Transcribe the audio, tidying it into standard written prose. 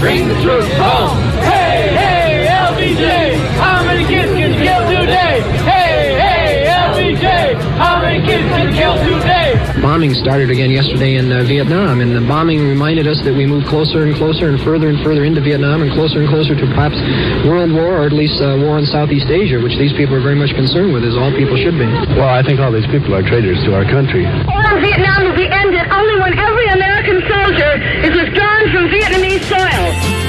bring the troops home. Hey, hey, LBJ, how many kids can you kill today? Hey, hey, LBJ, how many kids can you kill today? Bombing started again yesterday in Vietnam, and the bombing reminded us that we moved closer and closer and further into Vietnam, and closer to perhaps world war, or at least war in Southeast Asia, which these people are very much concerned with, as all people should be. Well, I think all these people are traitors to our country. War in Vietnam will be ended only when every American soldier is withdrawn from Vietnamese soil.